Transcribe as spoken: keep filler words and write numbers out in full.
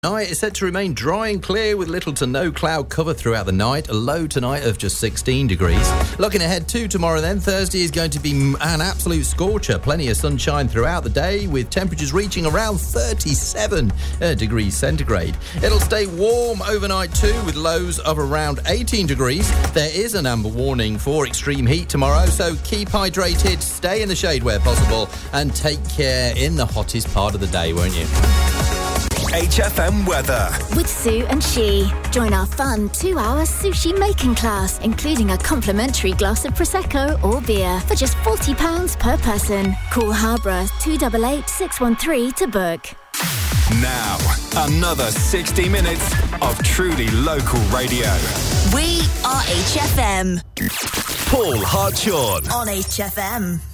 Night is set to remain dry and clear with little to no cloud cover throughout the night. A low tonight of just sixteen degrees. Looking ahead to tomorrow then, Thursday is going to be an absolute scorcher. Plenty of sunshine throughout the day with temperatures reaching around thirty-seven uh, degrees centigrade. It'll stay warm overnight too with lows of around eighteen degrees. There is an amber warning for extreme heat tomorrow, so keep hydrated, stay in the shade where possible and take care in the hottest part of the day, won't you? H F M weather. With Sue and She. Join our fun two-hour sushi making class, including a complimentary glass of Prosecco or beer for just forty pounds per person. Call Harborough two eight eight, six one three to book. Now, another sixty minutes of truly local radio. We are H F M. Paul Hartshorn On H F M.